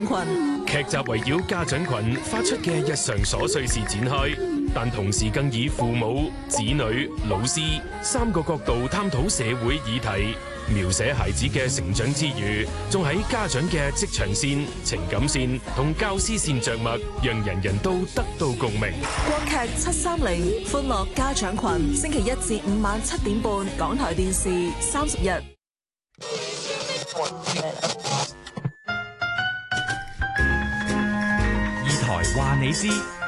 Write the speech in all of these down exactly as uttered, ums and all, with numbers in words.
群劇集圍繞家長群發出嘅日常瑣碎事展開，但同時更以父母、子女、老師三個角度探討社會議題，描寫孩子嘅成長之餘，仲喺家長嘅職場線、情感線同教師線着墨，讓人人都得到共鳴。 國劇七三零歡樂家長群，星期一至五晚七點半，港台電視三十日。 二台話你知，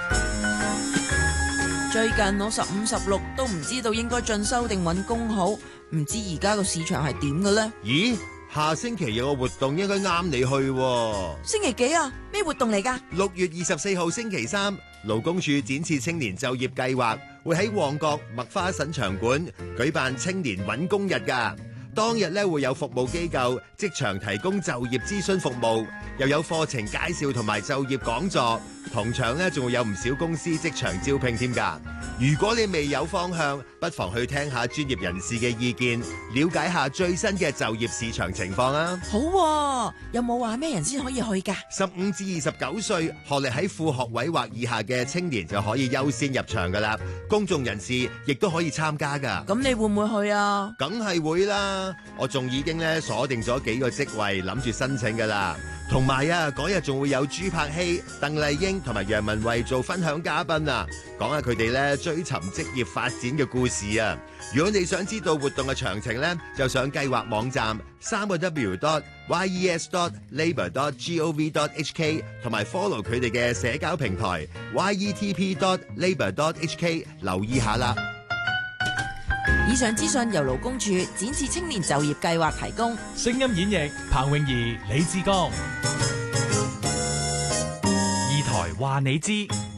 最近我十五十六都唔知道應該進修定揾工好，唔知而家個市場係點嘅呢？ 咦，下星期有個活動應該啱你去喎。 星期幾啊？咩活動嚟㗎？ 六月二十四號星期三，勞工處展翅青年就業計劃會喺旺角麥花臣場館舉辦青年揾工日㗎。當日咧會有服務機構即場提供就業諮詢服務，又有課程介紹同埋就業講座，同場咧仲會有唔少公司即場招聘添㗎。如果你未有方向，不妨去聽下專業人士嘅意見，了解下最新嘅就業市場情況啊！ 好喎，有冇話咩人先可以去㗎？ 十五至二十九歲，學歷喺副學位或以下嘅青年就可以優先入場㗎啦。公眾人士亦都可以參加㗎。 咁你會唔會去啊？ 梗係會啦，我仲已經咧鎖定咗幾個職位，諗住申請㗎啦。同埋啊，嗰日仲會有朱柏希、鄧麗英同埋楊文慧做分享嘉賓啊，講下佢哋咧追尋職業發展嘅故事啊。如果你想知道活動嘅詳情咧，就上計劃網站三個 w dot y e s dot labour dot gov dot h k 同埋 follow 佢哋嘅社交平台 y e t p dot labour dot h k 留意下啦。 以上資訊由勞工處展翅青年就業計劃提供。 聲音演繹彭詠儀、李志剛。二台話你知。